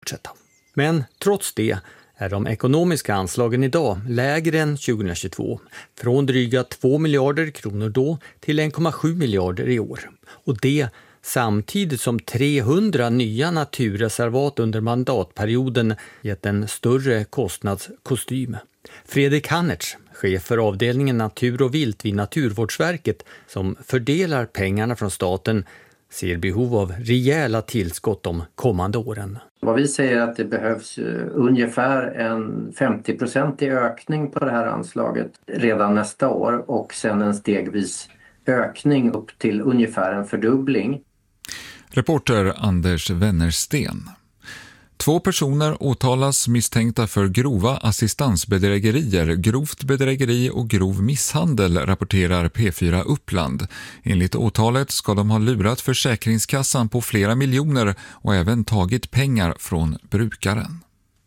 fortsätta. Men trots det är de ekonomiska anslagen idag lägre än 2022. Från dryga 2 miljarder kronor då till 1,7 miljarder i år. Och det samtidigt som 300 nya naturreservat under mandatperioden gett en större kostnadskostym. Fredrik Hannertz, chef för avdelningen natur och vilt vid Naturvårdsverket som fördelar pengarna från staten, ser behov av rejäla tillskott de kommande åren. Vad vi säger är att det behövs ungefär en 50% ökning på det här anslaget redan nästa år och sen en stegvis ökning upp till ungefär en fördubbling. Reporter Anders Wennersten. 2 personer åtalas misstänkta för grova assistansbedrägerier, grovt bedrägeri och grov misshandel, rapporterar P4 Uppland. Enligt åtalet ska de ha lurat Försäkringskassan på flera miljoner och även tagit pengar från brukaren.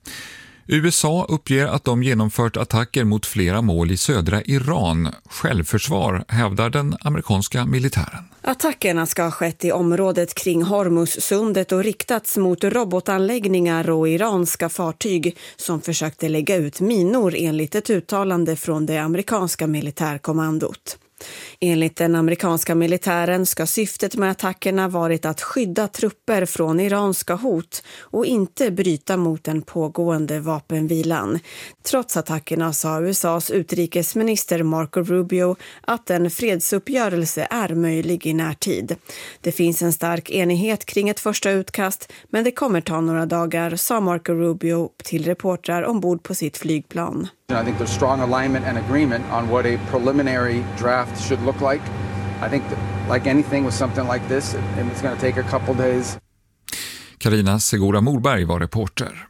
USA uppger att de genomfört attacker mot flera mål i södra Iran. Självförsvar, hävdar den amerikanska militären. Attackerna ska ha skett i området kring Hormuzsundet och riktats mot robotanläggningar och iranska fartyg som försökte lägga ut minor enligt ett uttalande från det amerikanska militärkommandot. Enligt den amerikanska militären ska syftet med attackerna varit att skydda trupper från iranska hot och inte bryta mot den pågående vapenvilan. Trots attackerna sa USAs utrikesminister Marco Rubio att en fredsuppgörelse är möjlig i närtid. Det finns en stark enighet kring ett första utkast, men det kommer ta några dagar, sa Marco Rubio till reportrar ombord på sitt flygplan. I think there's strong alignment and agreement on what a preliminary draft should look like. I think that, like anything with something like this, it's going to take a couple days. Carina Segura Morberg var reporter.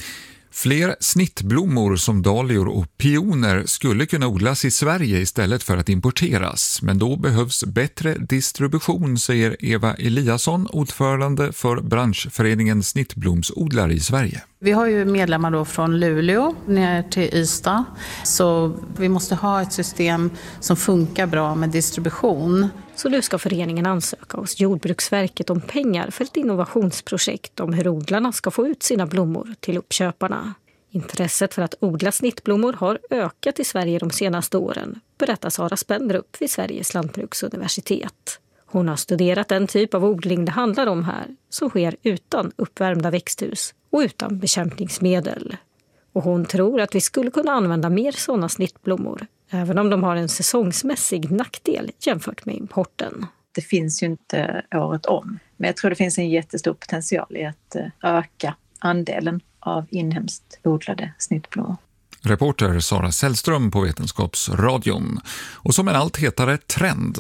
Fler snittblommor som dahlior och pioner skulle kunna odlas i Sverige istället för att importeras. Men då behövs bättre distribution, säger Eva Eliasson, ordförande för branschföreningen Snittblomsodlare i Sverige. Vi har ju medlemmar då från Luleå ner till Ystad, så vi måste ha ett system som funkar bra med distribution. Så nu ska föreningen ansöka hos Jordbruksverket om pengar för ett innovationsprojekt om hur odlarna ska få ut sina blommor till uppköparna. Intresset för att odla snittblommor har ökat i Sverige de senaste åren, berättar Sara Spendrup vid Sveriges lantbruksuniversitet. Hon har studerat den typ av odling det handlar om här, som sker utan uppvärmda växthus och utan bekämpningsmedel. Och hon tror att vi skulle kunna använda mer sådana snittblommor, även om de har en säsongsmässig nackdel jämfört med importen. Det finns ju inte året om, men jag tror det finns en jättestor potential i att öka andelen av inhemskt odlade snittblommor. Reporter Sara Sällström på Vetenskapsradion. Och som en allt hetare trend.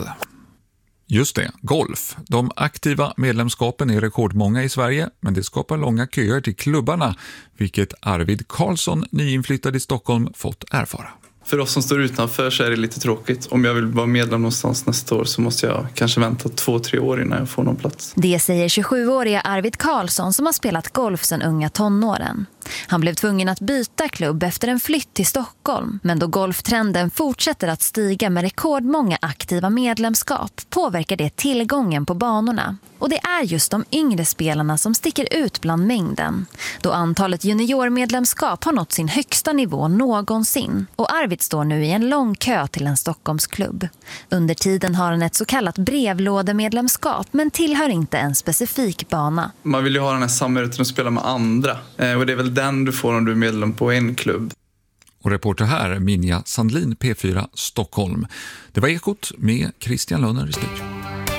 Just det, golf. De aktiva medlemskapen är rekordmånga i Sverige, men det skapar långa köer till klubbarna, vilket Arvid Karlsson, nyinflyttad i Stockholm, fått erfara. För oss som står utanför så är det lite tråkigt. Om jag vill vara medlem någonstans nästa år så måste jag kanske vänta 2-3 år innan jag får någon plats. Det säger 27-åriga Arvid Karlsson som har spelat golf sedan unga tonåren. Han blev tvungen att byta klubb efter en flytt till Stockholm. Men då golftrenden fortsätter att stiga med rekordmånga aktiva medlemskap påverkar det tillgången på banorna. Och det är just de yngre spelarna som sticker ut bland mängden. Då antalet juniormedlemskap har nått sin högsta nivå någonsin. Och Arvid står nu i en lång kö till en Stockholmsklubb. Under tiden har han ett så kallat brevlådemedlemskap men tillhör inte en specifik bana. Man vill ju ha den här samhörigheten att spela med andra. Och det är väl den du får om du är medlem på en klubb. Och reporter här, Minja Sandlin, P4 Stockholm. Det var Ekot med Christian Lönner i studion.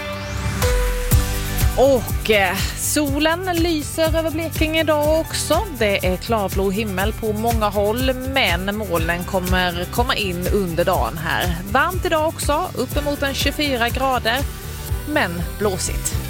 Och solen lyser över Blekinge idag också. Det är klarblå himmel på många håll, men molnen kommer komma in under dagen här. Varmt idag också, uppemot en 24 grader, men blåsigt.